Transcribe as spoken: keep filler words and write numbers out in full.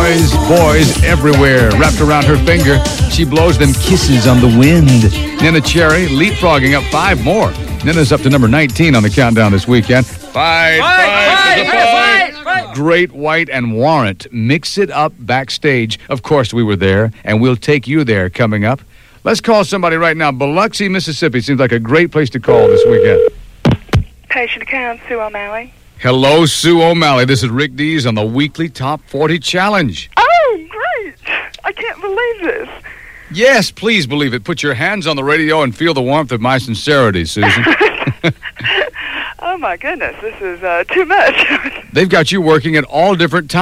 boys, boys everywhere. Wrapped around her finger, she blows them kisses on the wind. Nina Cherry leapfrogging up five more. Nina's up to number nineteen on the countdown this weekend. Fight, fight, fight, fight, fight, fight, fight. Great White and Warrant. Mix it up backstage. Of course, we were there, and we'll take you there coming up. Let's call somebody right now. Biloxi, Mississippi seems like a great place to call this weekend. Patient account, Sue O'Malley. Hello, Sue O'Malley. This is Rick Dees on the weekly Top forty Challenge. Oh, great. I can't believe this. Yes, please believe it. Put your hands on the radio and feel the warmth of my sincerity, Susan. Oh, my goodness. This is uh, too much. They've got you working at all different times.